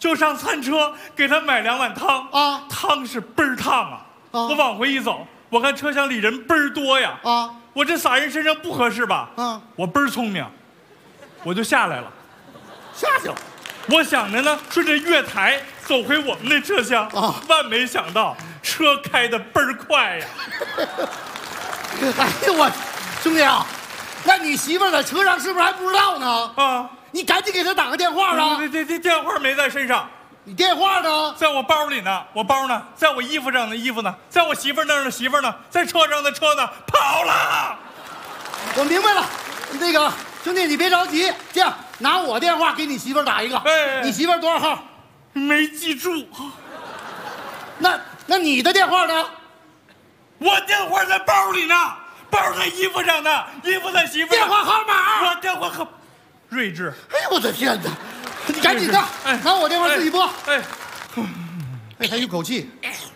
就上餐车给他买2碗汤啊， 汤是倍儿烫啊！我往回一走，我看车厢里人倍儿多呀啊， 我这撒人身上不合适吧？我倍儿聪明，我就下来了， 下去了。 我想着呢，顺着月台走回我们那车厢啊，万没想到车开得倍儿快呀！ 哎呦我，兄弟啊，那你媳妇在车上是不是还不知道呢？啊，你赶紧给她打个电话啊！ 这电话没在身上， 你电话呢？ 在我包里呢，我包呢，在我衣服上的衣服呢，在我媳妇那儿的媳妇呢，在车上的车呢，跑了。 我明白了，那个兄弟你别着急，这样拿我电话给你媳妇打一个。哎，你媳妇多少号？ 没记住。 那你的电话呢？ 我电话在包里呢，包在衣服上呢，衣服在媳妇。 电话号码？ 我电话号，睿智。 哎呦我的天哪！你赶紧的，拿我电话自己拨。哎，他一口气。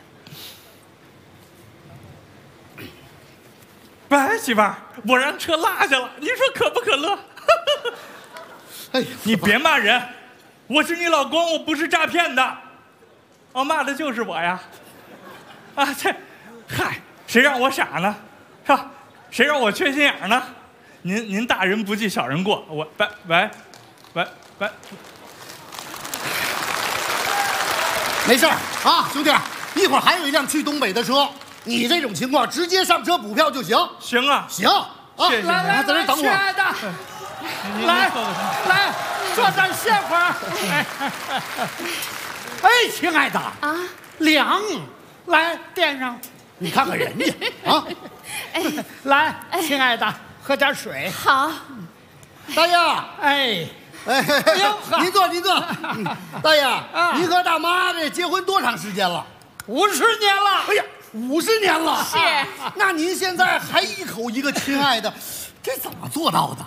喂，媳妇儿，我让车落下了，你说可不可乐？ 哎， 你别骂人，我是你老公，我不是诈骗的。哦，骂的就是我呀。啊，嗨，谁让我傻呢？是吧？谁让我缺心眼呢？您大人不计小人过，我喂。 没事啊，兄弟，一会儿还有一辆去东北的车，你这种情况直接上车补票就行。 行啊， 行啊， 来， 在这等我。 亲爱的，来，坐这儿歇会儿。哎，亲爱的啊，凉，来垫上。 你看看人家啊， 来，亲爱的，喝点水。 好， 大爷， 哎呦，您坐。大爷，您和大妈这结婚多长时间了 ？50年了。 哎呀，50年了。 是。 那您现在还一口一个亲爱的，这怎么做到的？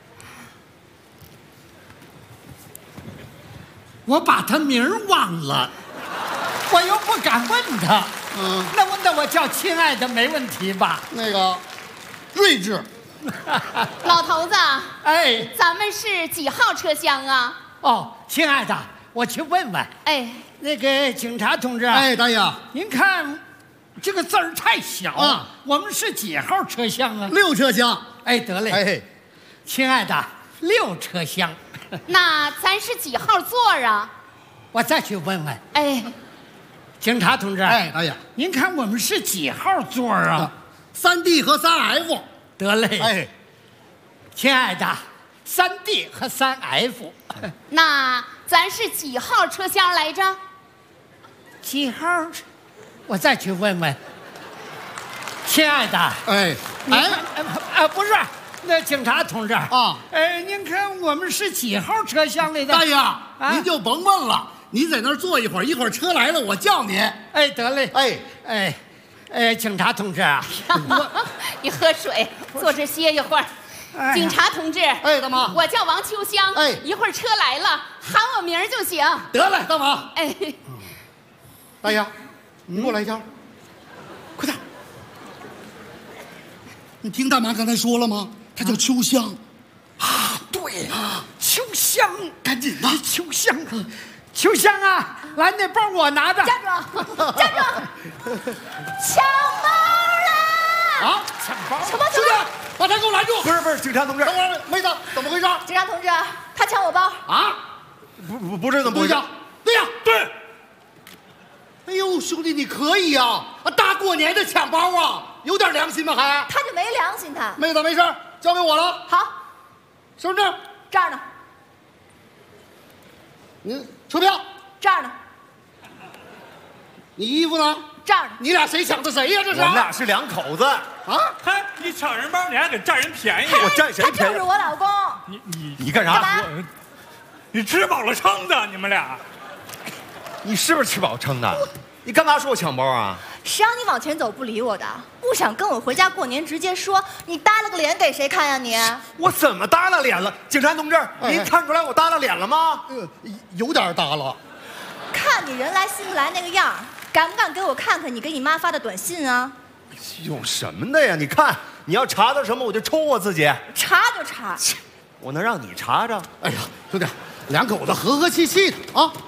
我把他名儿忘了，我又不敢问他。那我叫亲爱的没问题吧？ 那个，睿智。 老头子， 哎， 咱们是几号车厢啊？ 哦，亲爱的，我去问问。 哎， 那个警察同志， 哎，大爷， 您看这个字儿太小啊，我们是几号车厢啊 ？6车厢。 哎，得嘞。 哎， 亲爱的，6车厢。 那咱是几号座啊？ 我再去问问。 哎， 警察同志， 哎，大爷， 您看我们是几号座啊 ？3D 和3F。 得嘞。 哎， 亲爱的，3D 和3F。 那咱是几号车厢来着？ 几号？我再去问问。亲爱的，不是，那警察同志啊，您看我们是几号车厢里的？ 大爷，您就甭问了，您在那儿坐一会儿，一会儿车来了我叫您。 哎，得嘞。警察同志啊， 你喝水，坐这歇一会儿。警察同志， 大妈， 我叫王秋香，一会儿车来了喊我名儿就行。 得嘞，大妈。大爷，你过来一下，快点。你听大妈刚才说了吗？她叫秋香。 啊，对啊，秋香， 赶紧的， 秋香啊，来，那包我拿着。 站住！抢包了！ 啊， 抢包！ 兄弟，把他给我拦住！ 不是，警察同志， 等会儿，妹子，怎么回事？ 警察同志，他抢我包啊！ 不是，怎么回事？ 对呀。哎呦，兄弟，你可以呀！大过年的抢包啊，有点良心吗？还？ 他就没良心，他。 妹子，没事，交给我了。 好， 身份证这儿呢。 你车票这儿呢。 你衣服呢？ 这儿呢。 你俩谁抢的谁呀？这是？ 我们俩是2口子。 啊！ 嗨，你抢人包，你还给占人便宜？ 我占谁便宜？ 他就是我老公。 你干啥？ 你吃饱了撑的，你们俩。 你是不是吃饱撑的？你干嘛说我抢包啊？ 谁让你往前走不理我的？不想跟我回家过年，直接说，你耷拉个脸给谁看呀你？ 我怎么耷拉脸了？警察同志，您看出来我耷拉脸了吗？ 有点耷拉。 看你人来心不来那个样，敢不敢给我看看你给你妈发的短信啊？ 有什么的呀？你看，你要查到什么我就抽我自己。 查就查。 我能让你查着？ 哎呀，兄弟，2口子和和气气的啊！